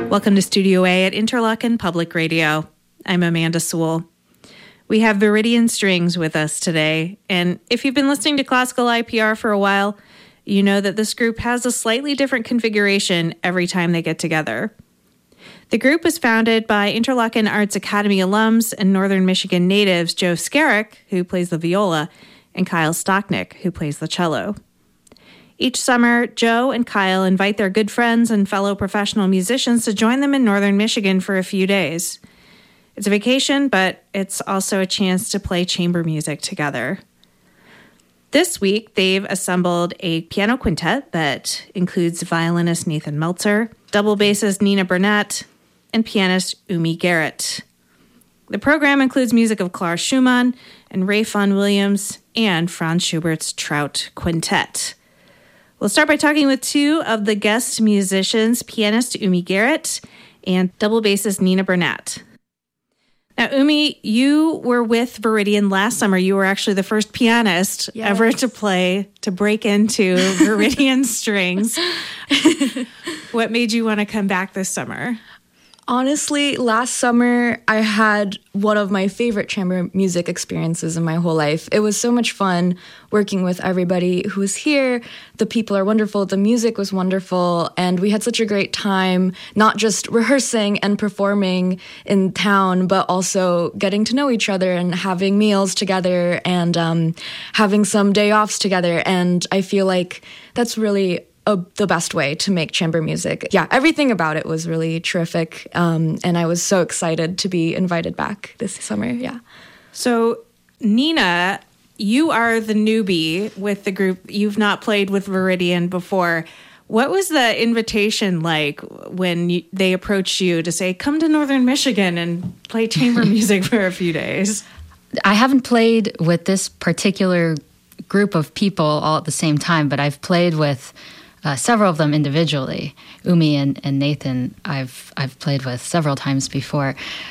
Welcome to Studio A at Interlochen Public Radio. I'm Amanda Sewell. We have Viridian Strings with us today, and if you've been listening to classical IPR for a while, you know that this group has a slightly different configuration every time they get together. The group was founded by Interlochen Arts Academy alums and Northern Michigan natives Joe Skerek, who plays the viola, and Kyle Stocknick, who plays the cello. Each summer, Joe and Kyle invite their good friends and fellow professional musicians to join them in Northern Michigan for a few days. It's a vacation, but it's also a chance to play chamber music together. This week, they've assembled a piano quintet that includes violinist Nathan Meltzer, double bassist Nina Burnett, and pianist Umi Garrett. The program includes music of Clara Schumann and Ray Vaughan Williams and Franz Schubert's Trout Quintet. We'll start by talking with two of the guest musicians, pianist Umi Garrett and double bassist Nina Burnett. Now, Umi, you were with Viridian last summer. You were actually the first pianist ever to break into Viridian Strings. What made you want to come back this summer? Honestly, last summer, I had one of my favorite chamber music experiences in my whole life. It was so much fun working with everybody who was here. The people are wonderful. The music was wonderful. And we had such a great time, not just rehearsing and performing in town, but also getting to know each other and having meals together and having some day offs together. And I feel like that's really the best way to make chamber music. Yeah, everything about it was really terrific, and I was so excited to be invited back this summer, yeah. So, Nina, you are the newbie with the group. You've not played with Viridian before. What was the invitation like when they approached you to say, come to Northern Michigan and play chamber music for a few days? I haven't played with this particular group of people all at the same time, but I've played with several of them individually. Umi and Nathan, I've played with several times before,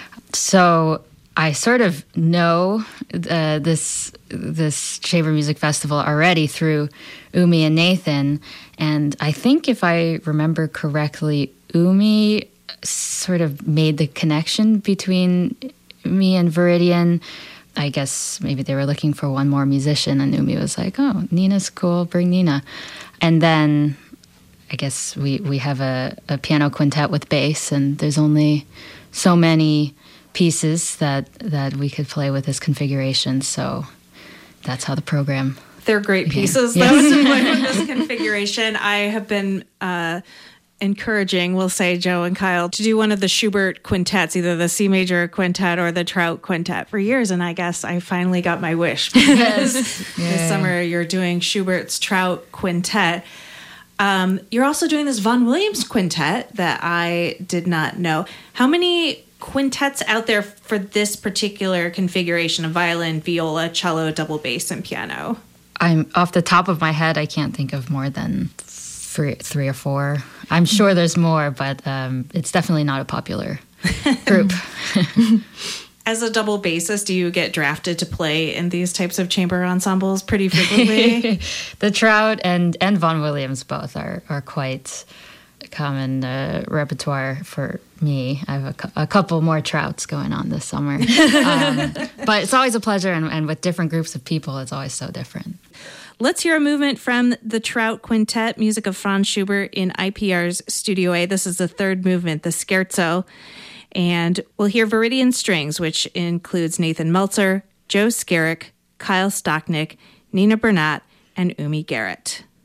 so I sort of know this chamber music festival already through Umi and Nathan. And I think if I remember correctly, Umi sort of made the connection between me and Viridian. I guess maybe they were looking for one more musician, and Umi was like, "Oh, Nina's cool, bring Nina." And then I guess we have a piano quintet with bass, and there's only so many pieces that we could play with this configuration, so that's how the program They're great pieces, though, to play with this configuration. I have been encouraging, we'll say, Joe and Kyle, to do one of the Schubert quintets, either the C major quintet or the Trout quintet for years, and I guess I finally got my wish. Because this summer you're doing Schubert's Trout quintet. You're also doing this Vaughan Williams quintet that I did not know. How many quintets out there for this particular configuration of violin, viola, cello, double bass, and piano? I'm off the top of my head, I can't think of more than three or four. I'm sure there's more, but it's definitely not a popular group. As a double bassist, do you get drafted to play in these types of chamber ensembles pretty frequently? The Trout and Vaughan Williams both are quite common repertoire for me. I have a couple more Trouts going on this summer. But it's always a pleasure, and with different groups of people, it's always so different. Let's hear a movement from the Trout Quintet, music of Franz Schubert in IPR's Studio A. This is the third movement, the Scherzo. And we'll hear Viridian Strings, which includes Nathan Meltzer, Joe Skerek, Kyle Stocknick, Nina Burnett, and Umi Garrett.